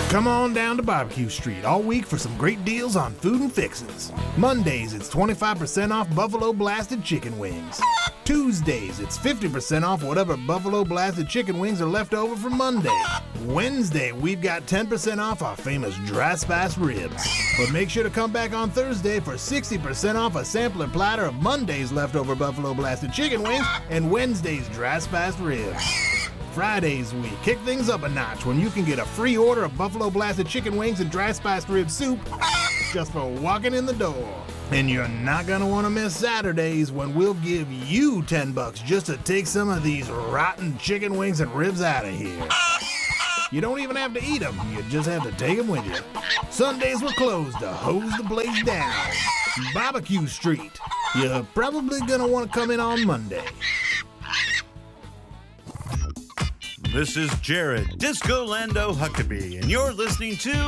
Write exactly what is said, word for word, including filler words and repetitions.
Come on down to Barbecue Street all week for some great deals on food and fixins. Mondays, it's twenty-five percent off Buffalo Blasted Chicken Wings. Tuesdays, it's fifty percent off whatever Buffalo Blasted Chicken Wings are left over from Monday. Wednesday, we've got ten percent off our famous Dry Spice Ribs. But make sure to come back on Thursday for sixty percent off a sampler platter of Monday's leftover Buffalo Blasted Chicken Wings and Wednesday's Dry Spice Ribs. Fridays, we kick things up a notch when you can get a free order of Buffalo Blasted Chicken Wings and Dry Spiced Rib Soup just for walking in the door. And you're not gonna want to miss Saturdays when we'll give you ten bucks just to take some of these rotten chicken wings and ribs out of here. You don't even have to eat them, you just have to take them with you. Sundays we're closed to hose the place down. Barbecue Street. You're probably gonna want to come in on Monday. This is Jared Disco Lando Huckabee, and you're listening to